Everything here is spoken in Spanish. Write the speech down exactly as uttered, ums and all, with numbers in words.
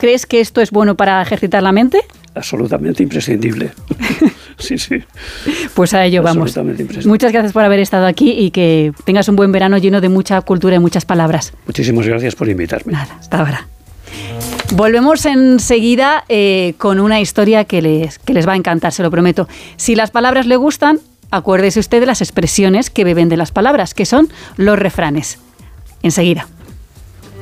¿crees que esto es bueno para ejercitar la mente? Absolutamente imprescindible. Sí, sí. Pues a ello vamos. Muchas gracias por haber estado aquí y que tengas un buen verano lleno de mucha cultura y muchas palabras. Muchísimas gracias por invitarme. Nada, hasta ahora. Volvemos enseguida eh, con una historia que les, que les va a encantar, se lo prometo. Si las palabras le gustan, acuérdese usted de las expresiones que beben de las palabras, que son los refranes. Enseguida.